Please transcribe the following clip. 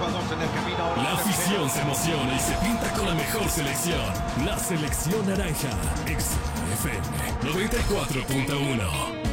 La afición se emociona y se pinta con la mejor selección. La selección naranja. XFM 94.1.